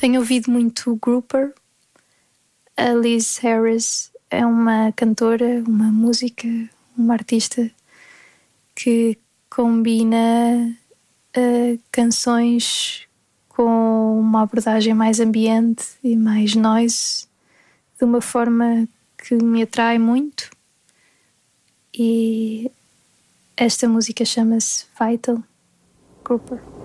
Tenho ouvido muito Grouper. A Liz Harris é uma cantora, uma música, uma artista que combina canções com uma abordagem mais ambiente e mais noise, de uma forma que me atrai muito. E esta música chama-se Vital, Grouper.